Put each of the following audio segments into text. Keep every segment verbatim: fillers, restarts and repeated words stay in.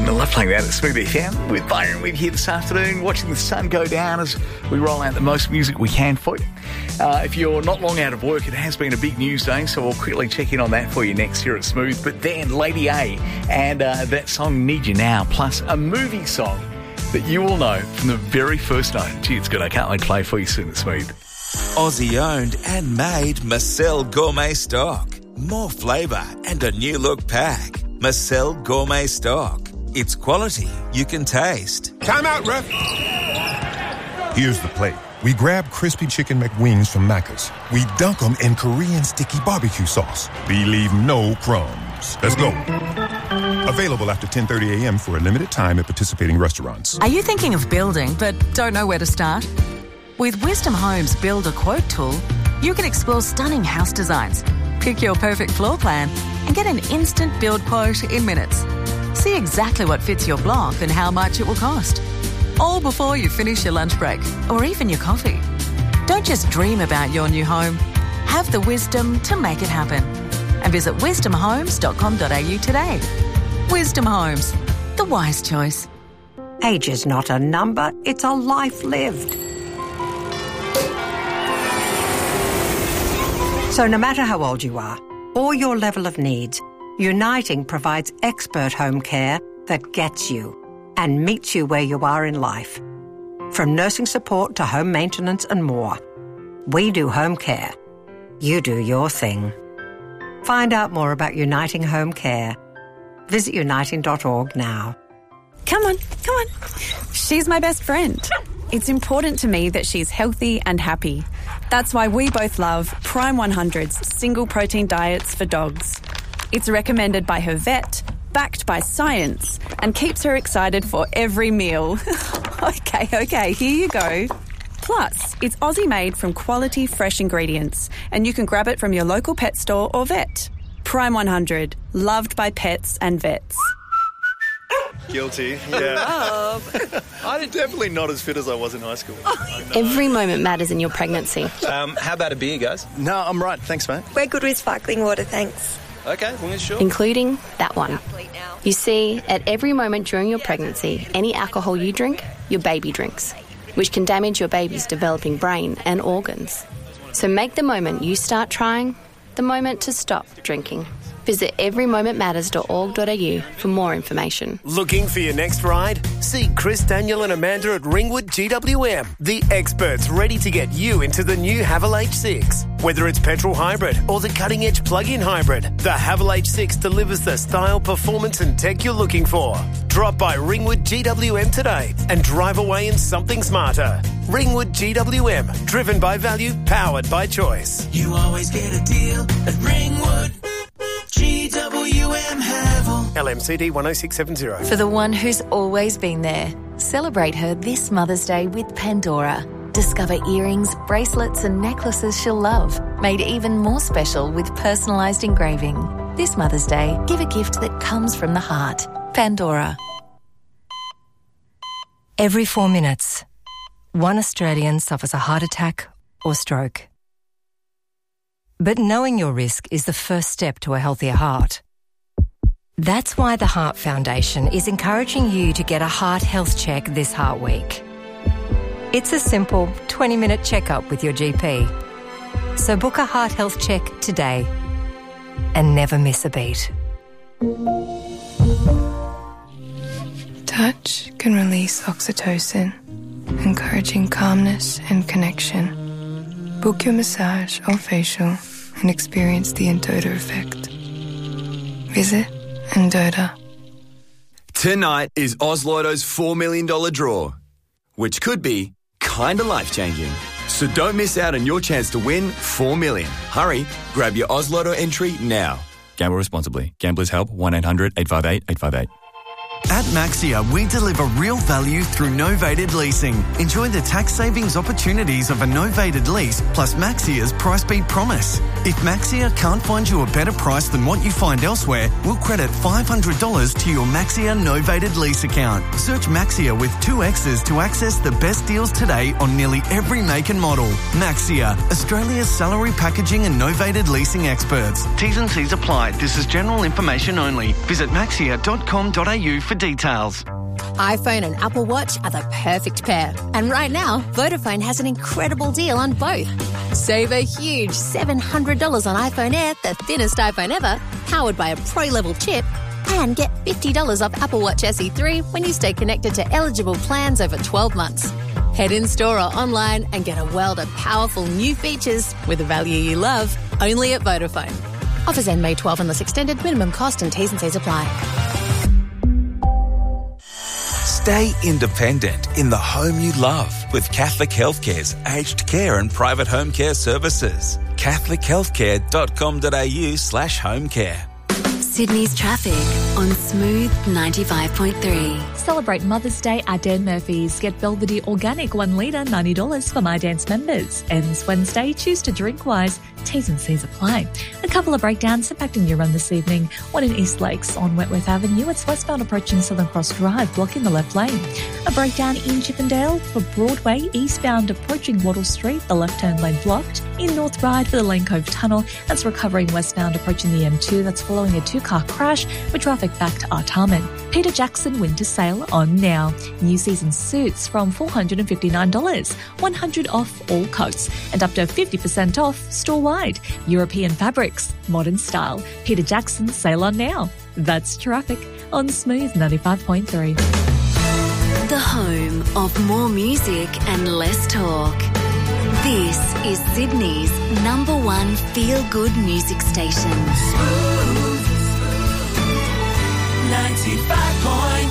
I love playing that at Smooth F M with Byron. We're here this afternoon watching the sun go down as we roll out the most music we can for you. Uh, if you're not long out of work, it has been a big news day, so we'll quickly check in on that for you next here at Smooth. But then Lady A and uh, that song Need You Now, plus a movie song that you will know from the very first note. Gee, it's good. I can't wait to play for you soon at Smooth. Aussie owned and made Marcel Gourmet Stock. More flavour and a new look pack. Marcel Gourmet Stock. It's quality you can taste. Time out, ref. Here's the play. We grab crispy chicken McWings from Macca's. We dunk them in Korean sticky barbecue sauce. We leave no crumbs. Let's go. Available after ten thirty a.m. for a limited time at participating restaurants. Are you thinking of building but don't know where to start? With Wisdom Homes Build a Quote tool, you can explore stunning house designs, pick your perfect floor plan, and get an instant build quote in minutes. See exactly what fits your block and how much it will cost. All before you finish your lunch break or even your coffee. Don't just dream about your new home. Have the wisdom to make it happen. And visit wisdom homes dot com dot a u today. Wisdom Homes, the wise choice. Age is not a number, it's a life lived. So no matter how old you are, or your level of needs, Uniting provides expert home care that gets you and meets you where you are in life. From nursing support to home maintenance and more. We do home care. You do your thing. Find out more about Uniting Home Care. Visit uniting dot org now. Come on, come on. She's my best friend. It's important to me that she's healthy and happy. That's why we both love Prime one hundred's single protein diets for dogs. It's recommended by her vet, backed by science, and keeps her excited for every meal. okay, okay, here you go. Plus, it's Aussie-made from quality fresh ingredients, and you can grab it from your local pet store or vet. Prime one hundred, loved by pets and vets. Guilty, yeah. I'm definitely not as fit as I was in high school. Every moment matters in your pregnancy. Um, how about a beer, guys? No, I'm right. Thanks, mate. We're good with sparkling water, thanks. Okay, well, sure. Including that one. You see, at every moment during your pregnancy, any alcohol you drink, your baby drinks, which can damage your baby's developing brain and organs. So make the moment you start trying the moment to stop drinking. Visit every moment matters dot org dot a u for more information. Looking for your next ride? See Chris, Daniel and Amanda at Ringwood G W M, the experts ready to get you into the new Haval H six. Whether it's petrol hybrid or the cutting-edge plug-in hybrid, the Haval H six delivers the style, performance and tech you're looking for. Drop by Ringwood G W M today and drive away in something smarter. Ringwood G W M, driven by value, powered by choice. You always get a deal at Ringwood. G W M Haval. L M C D one oh six seven zero. For the one who's always been there, celebrate her this Mother's Day with Pandora. Discover earrings, bracelets and necklaces she'll love, made even more special with personalised engraving. This Mother's Day, give a gift that comes from the heart. Pandora. Every four minutes, one Australian suffers a heart attack or stroke. But knowing your risk is the first step to a healthier heart. That's why the Heart Foundation is encouraging you to get a heart health check this Heart Week. It's a simple twenty-minute checkup with your G P. So book a heart health check today and never miss a beat. Touch can release oxytocin, encouraging calmness and connection. Book your massage or facial and experience the Endota effect. Visit Endota. Tonight is Oz Lotto's four million dollars draw, which could be kinda life-changing. So don't miss out on your chance to win four million dollars. Hurry, grab your Oz Lotto entry now. Gamble responsibly. Gamblers help one eight hundred eight five eight eight five eight. At Maxia, we deliver real value through novated leasing. Enjoy the tax savings opportunities of a novated lease plus Maxia's price beat promise. If Maxia can't find you a better price than what you find elsewhere, we'll credit five hundred dollars to your Maxia novated lease account. Search Maxia with two X's to access the best deals today on nearly every make and model. Maxia, Australia's salary packaging and novated leasing experts. T's and C's apply. This is general information only. Visit maxia dot com dot a u for details. iPhone and Apple Watch are the perfect pair. And right now, Vodafone has an incredible deal on both. Save a huge seven hundred dollars on iPhone Air, the thinnest iPhone ever, powered by a Pro-level chip, and get fifty dollars off Apple Watch S E three when you stay connected to eligible plans over twelve months. Head in-store or online and get a world of powerful new features with a value you love, only at Vodafone. Offers end May twelfth unless extended. Minimum cost and T's and C's apply. Stay independent in the home you love with Catholic Healthcare's aged care and private home care services. catholic healthcare dot com dot a u slash home care. Sydney's traffic on Smooth ninety-five point three. Celebrate Mother's Day at Dan Murphy's. Get Belvedere Organic one litre, ninety dollars for My Dance members. Ends Wednesday. Choose to drink wise. T's and C's apply. A couple of breakdowns impacting your run this evening. One in East Lakes on Wentworth Avenue. It's westbound approaching Southern Cross Drive, blocking the left lane. A breakdown in Chippendale for Broadway, eastbound approaching Wattle Street, the left turn lane blocked. In North Ryde for the Lane Cove Tunnel, that's recovering westbound approaching the M two. That's following a two-car crash with traffic back to Artarmon. Peter Jackson winter sale on now. New season suits from four hundred fifty-nine dollars, one hundred dollars off all coats, and up to fifty percent off store-wide. European fabrics, modern style. Peter Jackson sale on now. That's traffic on Smooth ninety-five point three. The home of more music and less talk. This is Sydney's number one feel-good music station. Smooth ninety-five point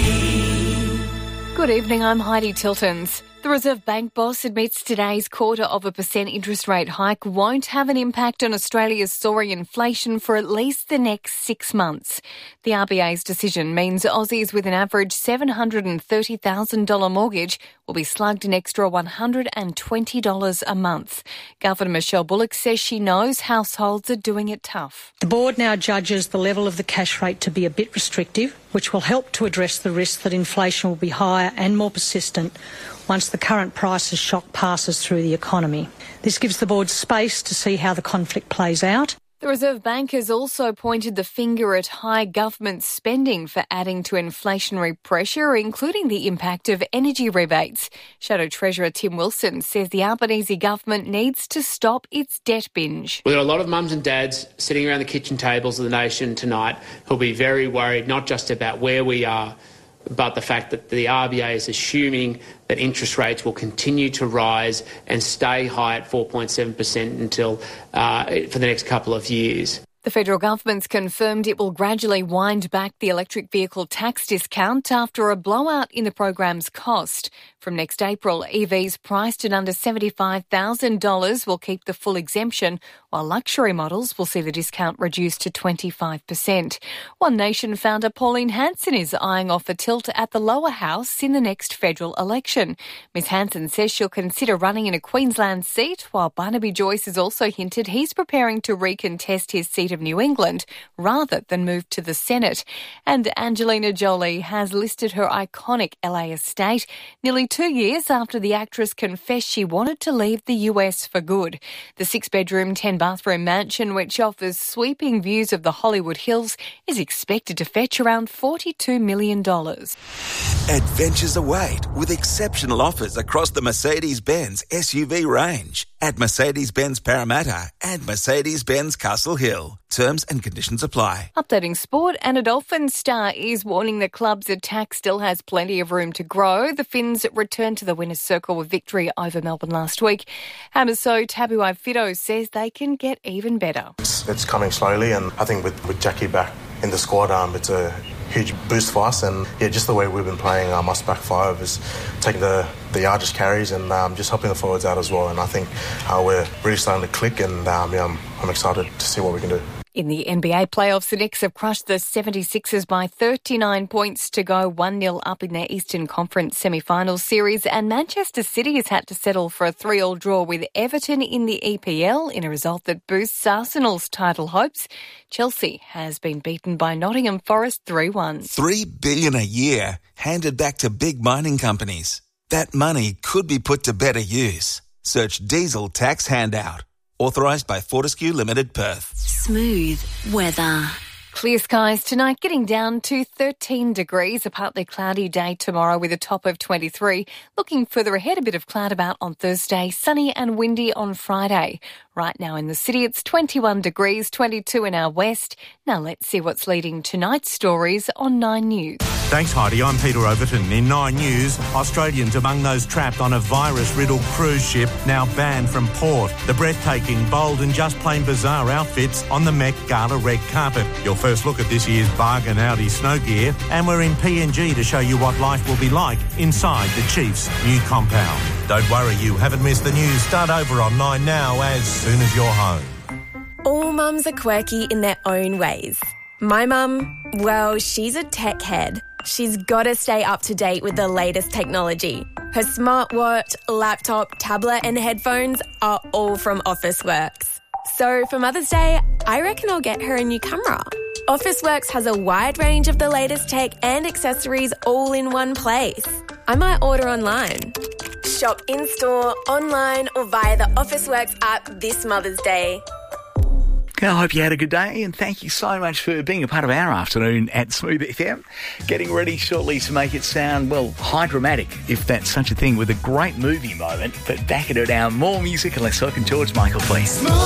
three. Good evening, I'm Heidi Tiltons. The Reserve Bank boss admits today's quarter of a percent interest rate hike won't have an impact on Australia's soaring inflation for at least the next six months. The R B A's decision means Aussies with an average seven hundred thirty thousand dollars mortgage will be slugged an extra one hundred twenty dollars a month. Governor Michelle Bullock says she knows households are doing it tough. The board now judges the level of the cash rate to be a bit restrictive, which will help to address the risk that inflation will be higher and more persistent once the current prices shock passes through the economy. This gives the board space to see how the conflict plays out. The Reserve Bank has also pointed the finger at high government spending for adding to inflationary pressure, including the impact of energy rebates. Shadow Treasurer Tim Wilson says the Albanese government needs to stop its debt binge. We've got a lot of mums and dads sitting around the kitchen tables of the nation tonight who'll be very worried not just about where we are, but the fact that the R B A is assuming that interest rates will continue to rise and stay high at four point seven percent until uh, for the next couple of years. The federal government's confirmed it will gradually wind back the electric vehicle tax discount after a blowout in the program's cost. From next April, E Vs priced at under seventy-five thousand dollars will keep the full exemption, while luxury models will see the discount reduced to twenty-five percent. One Nation founder Pauline Hanson is eyeing off a tilt at the lower house in the next federal election. Miz Hanson says she'll consider running in a Queensland seat, while Barnaby Joyce has also hinted he's preparing to recontest his seat of New England rather than move to the Senate. And Angelina Jolie has listed her iconic L A estate nearly two years after the actress confessed she wanted to leave the U S for good. The six-bedroom, ten-bathroom mansion, which offers sweeping views of the Hollywood Hills, is expected to fetch around forty-two million dollars. Adventures await with exceptional offers across the Mercedes-Benz S U V range at Mercedes-Benz Parramatta and Mercedes-Benz Castle Hill. Terms and conditions apply. Updating sport, and a Dolphins star is warning the club's attack still has plenty of room to grow. The Finns returned to the winner's circle with victory over Melbourne last week. Hamiso Tabuai-Fidow says they can get even better. It's, it's coming slowly, and I think with, with Jackie back in the squad, um, it's a huge boost for us. And yeah, just the way we've been playing um, us back five is taking the, the largest carries and um, just helping the forwards out as well. And I think uh, we're really starting to click, and um, yeah, I'm, I'm excited to see what we can do. In the N B A playoffs, the Knicks have crushed the seventy-sixers by thirty-nine points to go one nil up in their Eastern Conference semi-final series, and Manchester City has had to settle for a three all draw with Everton in the E P L in a result that boosts Arsenal's title hopes. Chelsea has been beaten by Nottingham Forest three one. Three billion dollars a year handed back to big mining companies. That money could be put to better use. Search Diesel Tax Handout. Authorised by Fortescue Limited Perth. Smooth weather. Clear skies tonight, getting down to thirteen degrees. A partly cloudy day tomorrow with a top of twenty-three. Looking further ahead, a bit of cloud about on Thursday. Sunny and windy on Friday. Right now in the city, it's twenty-one degrees, twenty-two in our west. Now let's see what's leading tonight's stories on Nine News. Thanks, Heidi. I'm Peter Overton. In Nine News, Australians among those trapped on a virus-riddled cruise ship now banned from port. The breathtaking, bold and just plain bizarre outfits on the Met Gala red carpet. Your first look at this year's bargain Audi snow gear, and we're in P N G to show you what life will be like inside the Chiefs' new compound. Don't worry, you haven't missed the news. Start over on Nine now as soon as you're home. All mums are quirky in their own ways. My mum, well, she's a tech head. She's got to stay up to date with the latest technology. Her smartwatch, laptop, tablet and headphones are all from Officeworks. So for Mother's Day, I reckon I'll get her a new camera. Officeworks has a wide range of the latest tech and accessories all in one place. I might order online. Shop in-store, online or via the Officeworks app this Mother's Day. I hope you had a good day, and thank you so much for being a part of our afternoon at Smooth F M. Getting ready shortly to make it sound, well, high dramatic, if that's such a thing, with a great movie moment. But back at it now, more music, and let's welcome George Michael, please.